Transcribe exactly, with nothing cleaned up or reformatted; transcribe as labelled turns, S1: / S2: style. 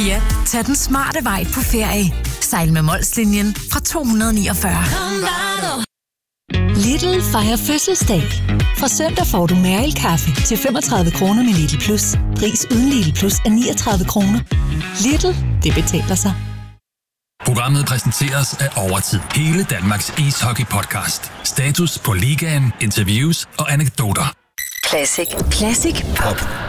S1: Ja, tag den smarte vej på ferie. Sejl med Molslinjen fra to hundrede og niogfyrre.
S2: Lidl fejrer fødselsdag. Fra søndag får du Mærel-kaffe til femogtredive kroner med Lidl Plus. Pris uden Lidl Plus er niogtredive kroner. Lidl, det betaler sig.
S3: Programmet præsenteres af Overtid. Hele Danmarks ishockey-podcast. Status på ligaen, interviews og anekdoter.
S2: Classic. Classic Pop.